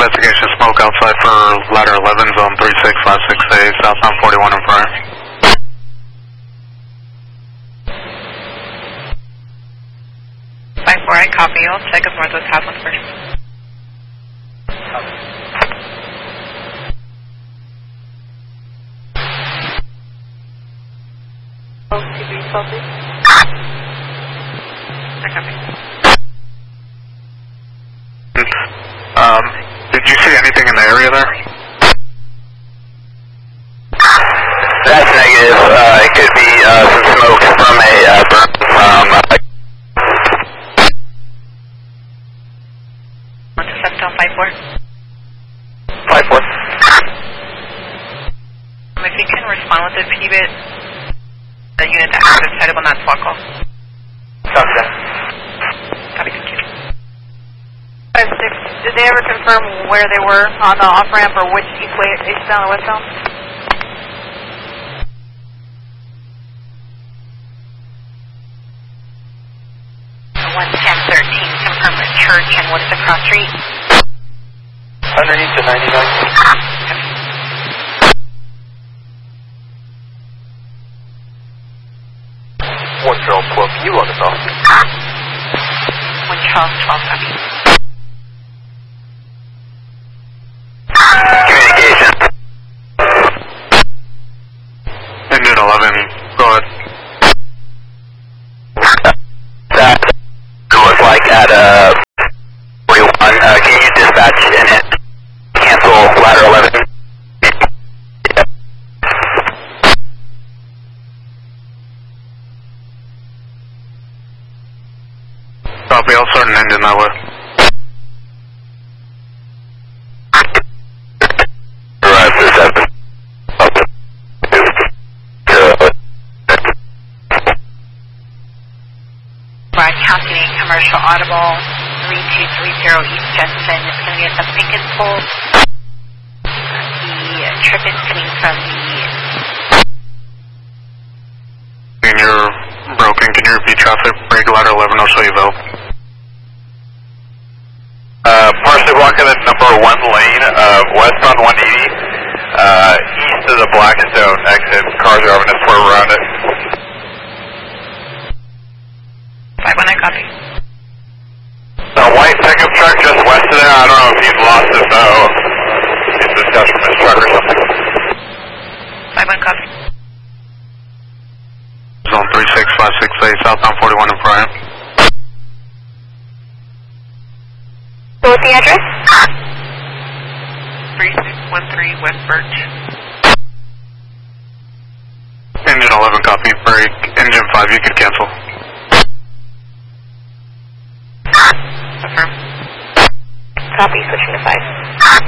investigation smoke outside for ladder 11, zone 36568, southbound 41 in front. I copy. I'll check if Northwest has one first. Did you see anything in the area there? That's negative. It could be some smoke from a burn from... Stepstone 5-4. 5-4. If you can respond with the PBIT, the unit that has a setup on that swap call. Copy that. Copy, thank you. 5-6, did they ever confirm where they were on the off-ramp or which eastbound or westbound? 11013, confirm the church and what's the cross street? Underneath the 99. One Charles 12, can you run us off? 1 Charles 12, copy. Communication. Engine 11, go ahead. That looks like at 41. Can you dispatch and hit cancel ladder 11? Copy, I'll start an engine that way. Calculating commercial audible 3230 East Jensen. It's going to be at the Pinkett Pole. The trip is coming from And you're broken. Can you repeat traffic? Break ladder 11, I'll show you Vel. Partially blocking at number 1 lane, westbound 180, east of the Blackstone exit. Cars are having to swerve around it. 5-1, I copy. A white pickup truck just west of there. I don't know if he's lost his discussion from his truck or something. 5-1, copy. Zone 36568, southbound 41 in front. What was the address? 3613 West Birch. Engine 11, copy. Break. Engine 5, you can cancel. Confirm. Copy, switching to 5.